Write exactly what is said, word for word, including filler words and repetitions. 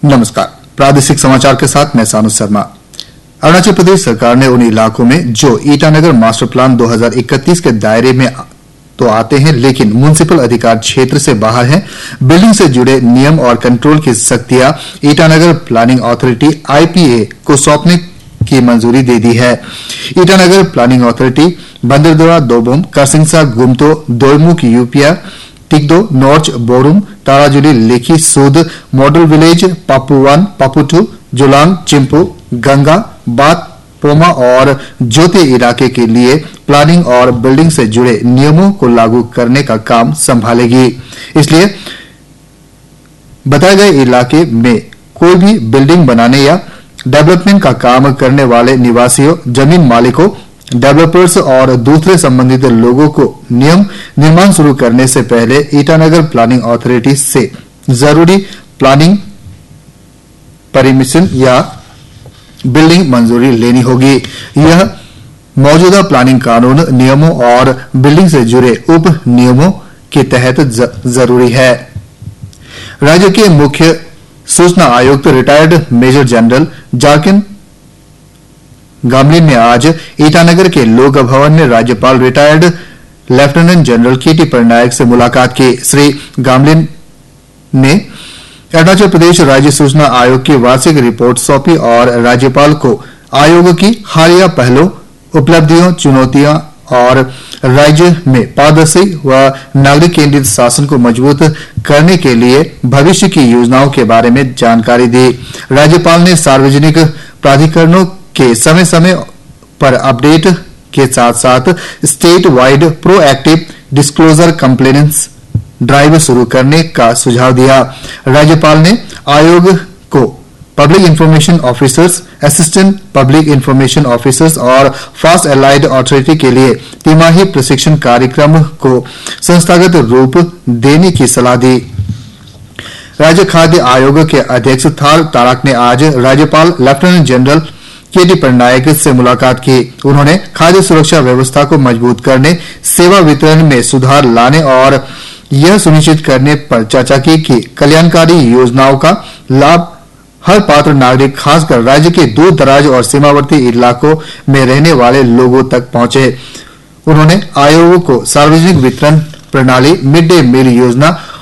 नमस्कार, प्रादेशिक समाचार के साथ मैं सानु शर्मा। अरुणाचल प्रदेश सरकार ने उन इलाकों में जो ईटानगर मास्टर प्लान दो हज़ार इकतीस के दायरे में तो आते हैं लेकिन म्युनिसिपल अधिकार क्षेत्र से बाहर हैं, बिल्डिंग से जुड़े नियम और कंट्रोल की शक्तियां Itanagar planning authority I P A को सौंपने की मंजूरी दे दी है। Itanagar planning authority Banderdewa, दोबोम, करसिंगसा, Gumto, Doimukh, Yupia, टिकदो, north, बोरुम, ताराजुली, Lekhi, Sood, model village, Papu one, Papu to, Julang, Chimpu, Ganga, बात, पोमा और ज्योति इलाके के लिए प्लानिंग और बिल्डिंग से जुड़े नियमों को लागू करने का काम संभालेगी। इसलिए बताए गए इलाके में कोई भी बिल्डिंग बनाने या डेवलपमेंट का काम करने वाले निवासियों, जमीन मालिकों, डेवलपर्स और दूसरे संबंधित लोगों को नियम निर्माण शुरू करने से पहले ईटानगर प्लानिंग अथॉरिटी से जरूरी प्लानिंग परमिशन या बिल्डिंग मंजूरी लेनी होगी। यह मौजूदा प्लानिंग कानून, नियमों और बिल्डिंग से जुड़े उप नियमों के तहत जरूरी है। राज्य के मुख्य सूचना आयुक्त रिटायर्ड मेजर जनरल जाकिन गामलिन ने आज ईटानगर के लोक भवन में राज्यपाल रिटायर्ड लेफ्टिनेंट जनरल के टी पटनायक से मुलाकात की। श्री गामलिन ने अरुणाचल प्रदेश राज्य सूचना आयोग की वार्षिक रिपोर्ट सौंपी और राज्यपाल को आयोग की हालिया पहलों, उपलब्धियों, चुनौतियों और राज्य में पारदर्शी व नागरिक केंद्रित शासन को मजबूत करने के लिए भविष्य की योजनाओं के बारे में जानकारी दी। राज्यपाल ने सार्वजनिक प्राधिकरणों के समय समय पर अपडेट के साथ साथ state wide proactive disclosure कंप्लेनेंस drive शुरू करने का सुझाव दिया। राज्यपाल ने आयोग को public information officers, assistant public information officers और फास्ट एलाइड अथॉरिटी के लिए तिमाही प्रशिक्षण कार्यक्रम को संस्थागत रूप देने की सलाह दी। राज्य खाद्य आयोग के अध्यक्ष थार ताराक ने आज राज्यपाल लेफ्टिनेंट जनरल के टी पटनायक से मुलाकात की। उन्होंने खाद्य सुरक्षा व्यवस्था को मजबूत करने, सेवा वितरण में सुधार लाने और यह सुनिश्चित करने पर चर्चा की कि कल्याणकारी योजनाओं का लाभ हर पात्र नागरिक, खासकर राज्य के दूर दराज और सीमावर्ती इलाकों में रहने वाले लोगों तक पहुंचे। उन्होंने आयोग को सार्वजनिक वितरण प्रणाली, मिड डे मील योजना